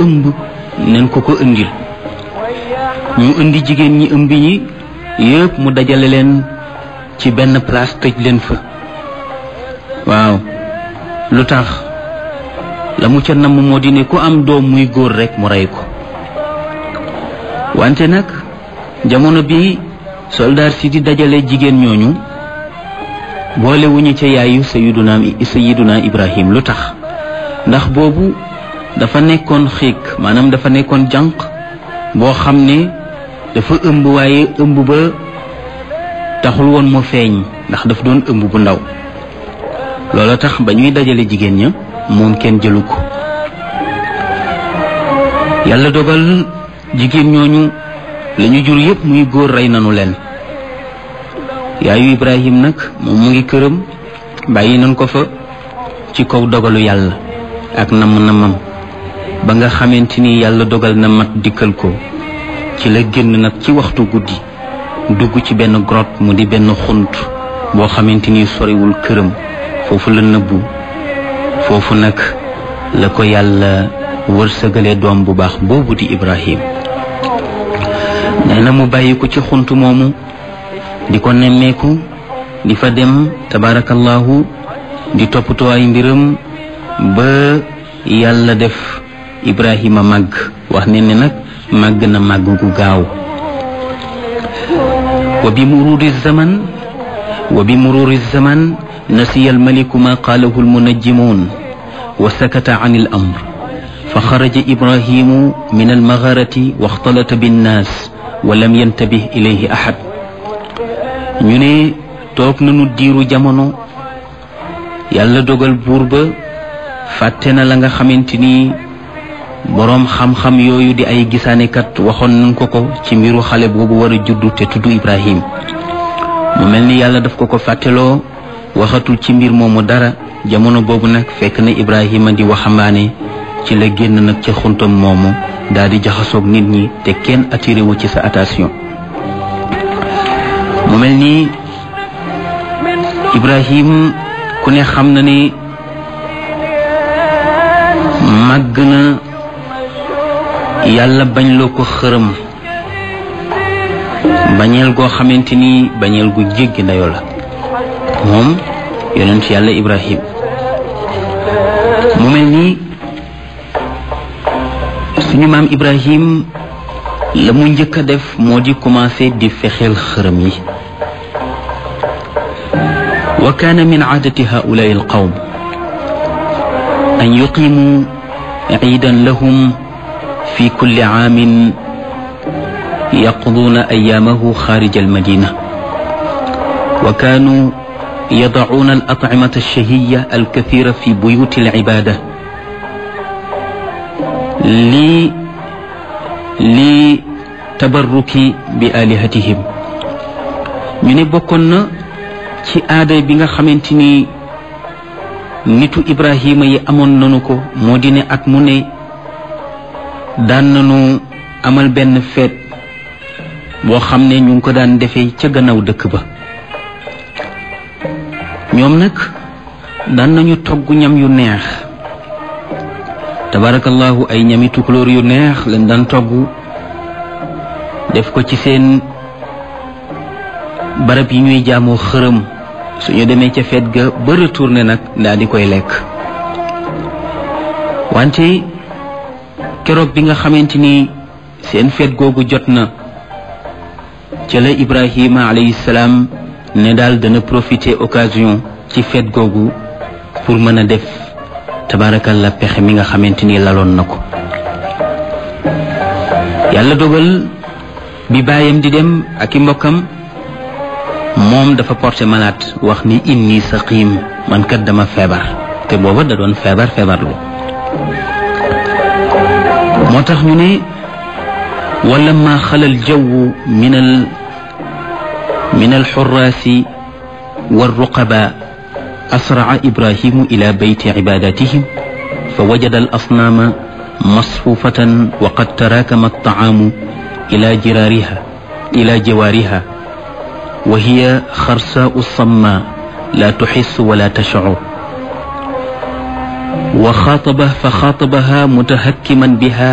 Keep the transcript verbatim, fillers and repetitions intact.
ëmb nen ko ko indil ñu indi jigéen ñi ëmb yi yëpp mu dajale leen ci benn place tëj leen fa waaw lu tax la mu ca namm moo di ne ku am doom muy góor rek mu rey ko wante nag jamono bi soldaar si di dajale jigéen ñooñu boole wuñu ca yaayu sayiduna sayiduna Ibrahim lu tax ndax boobu dafa nekkoon xiik maanaam dafa nekkoon jànq boo xam ne dafa ëmb waaye ëmb ba taxul woon mu feeñ ndax daf doon ëmb bu ndaw loolu tax ba ñuy dajale jigéen ña moom kenn jëlu ko yàlla dogal jigéen ñooñu lañu jur yépp muy góor rey nanu leen yaayu Ibrahim nag moom mu ngi këram bàyyi nañ ko fa ci kaw dogalu yàlla ak namm-namam ba nga xamante ni yàlla dogal na mat dikkal ko ci la génn nag ci waxtu guddi dugg ci benn grotte mu di benn xunt boo xamante ni soriwul këram foofu la nëbbu foofu nag la ko yàlla wërsëgale doom bu baax boobu di Ibrahim nee na mu bàyyi ko ci xunt moomu di ko nemmeeku di fa dem tabarakallahu di toppatoo ay mbiram ba yàlla def Ibrahima màgg wax ne ne nag màgg na màgg gu gaaw wa bi mururi zaman wa bi mururi zaman nasiya almaliku ma qaalahu almunajjimun wa sakata an al amr fa xaraja Ibrahimu min almagarati wa axtalata binnaas wa lam yantabih ilayhi ahad ñu ne toog nañu diiru jamono yàlla dogal buur ba fàtte na la nga xamante ni boroom xam-xam yooyu di ay gisaanekat waxoon nañ ko ko ci mbiru xale boobu war a juddu te tudd Ibrahim mu mel ni yàlla daf ko ko fàtteloo waxatul ci mbir moomu dara jamono boobu nag fekk na Ibrahima di waxambaane ci la génn nag ca xuntam moomu daal di jaxasoog nit ñi te kenn attiré wu ci sa attention mu mel ni Ibrahim ku ne xam na ni màgg na yàlla bañ loo ko xërëm bañeel goo xamante ni bañeel gu jéggi ndayoo la moom yonent yàlla Ibrahim mu mel ni suñu maam Ibrahim la mu njëkk a def moo di commencé di fexeel xërëm yi wa kaana min aadati haulaai alqawm an yuqimu ciidan lahum fi kulli caamin yaqduuna ayaamahu xaarija almadina wa kaanuu yadacuuna alatcimata alshahiya alkathira fi buyuti alcibaada li li tabarruki bi alihatihim ñu ne bokkoon na ci aada bi nga xamante ni nitu Ibrahima yi amoon nanu ko moo di ne at mu ne daan nanu amal benn feet boo xam ne ñu ngi ko daan defee ca gannaaw dëkk ba ñoom nag daan nañu togg ñam yu neex tabarakallahu ay ñami tukulóor yu neex lañ daan togg def ko ci seen barab yi ñuy jaamoo xërëm suñu demee ca feet ga ba retourné nag daal di koy lekk wante keroog bi nga xamante ni seen feet googu jot na ca la Ibrahima alayhi salaam ne daal dana profiter occasion ci feet googu pour mën a def tabarakallah pexe mi nga xamante ni laloon na ko yàlla dogal bi baayam di dem ak i mbokkam moom dafa porté malade wax ni inni saqim man kat dama feebar te booba da doon feebar feebarlu moo tax ñu ne wala ma xalal jaww min al min alxuraasi walruqaba asraa ibrahimu ila beyti cibadatihim fa wajada al asnaama masfufatan wa qad taraakama altaamu ila jiraariha ila jawaariha wa hiya xarsaau samma la tuxissu wala tashcur wa xaatabaha fa xaatabaha mutahakkiman biha